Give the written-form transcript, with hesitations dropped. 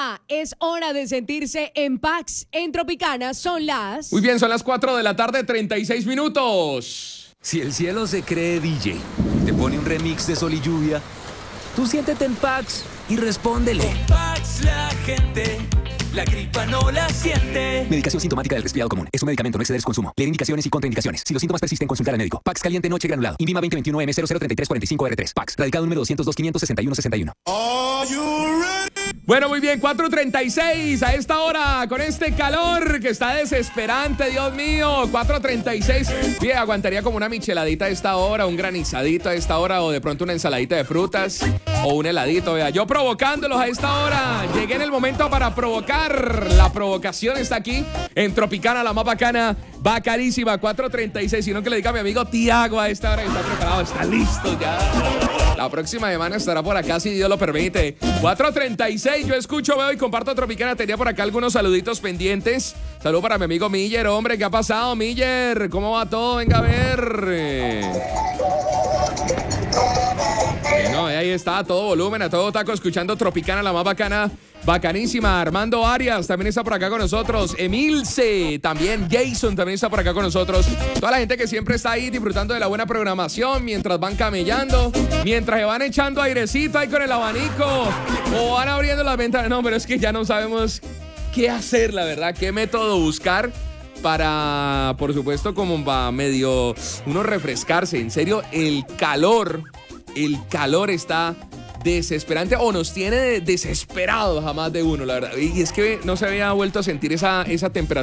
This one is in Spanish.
Ya es hora de sentirse en Pax. En Tropicana son las... Muy bien, son las 4 de la tarde, 36 minutos. Si el cielo se cree DJ, te pone un remix de Sol y Lluvia, tú siéntete en Pax y respóndele. Con Pax la gente, la gripa no la siente. Medicación sintomática del resfriado común. Es un medicamento, no exceder su consumo. Leer indicaciones y contraindicaciones. Si los síntomas persisten, consultar al médico. Pax caliente noche granulado. INVIMA 2021M003345R3. Pax. Radicado número 202-561-61. Bueno, muy bien, 4:36 a esta hora, con este calor que está desesperante, Dios mío, 4:36. Bien, aguantaría como una micheladita a esta hora, un granizadito a esta hora, o de pronto una ensaladita de frutas, o un heladito, vea. Yo provocándolos a esta hora. Llegué en el momento para provocar. La provocación está aquí, en Tropicana, la más bacana, bacanísima, 4:36. Sino que le diga a mi amigo Tiago a esta hora que está preparado, está listo ya. La próxima semana estará por acá, si Dios lo permite. 4:36, yo escucho, veo y comparto Tropicana. Tenía por acá algunos saluditos pendientes. Saludo para mi amigo Miller, hombre, ¿qué ha pasado, Miller? ¿Cómo va todo? Venga a ver. Bueno, ahí está, a todo volumen, a todo taco, escuchando Tropicana, la más bacana, bacanísima. Armando Arias también está por acá con nosotros. Emilce, también Jason también está por acá con nosotros. Toda la gente que siempre está ahí disfrutando de la buena programación mientras van camellando, mientras se van echando airecito ahí con el abanico o van abriendo las ventanas. No, pero es que ya no sabemos qué hacer, la verdad, qué método buscar para, por supuesto, como va medio uno refrescarse. En serio, el calor está desesperante, o nos tiene desesperados a más de uno, la verdad. Y es que no se había vuelto a sentir esa temperatura